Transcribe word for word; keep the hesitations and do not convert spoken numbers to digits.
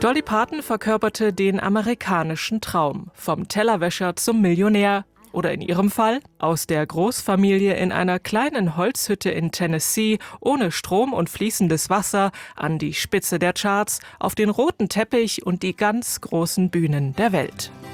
Dolly Parton verkörperte den amerikanischen Traum, vom Tellerwäscher zum Millionär. Oder in ihrem Fall aus der Großfamilie in einer kleinen Holzhütte in Tennessee ohne Strom und fließendes Wasser an die Spitze der Charts, auf den roten Teppich und die ganz großen Bühnen der Welt.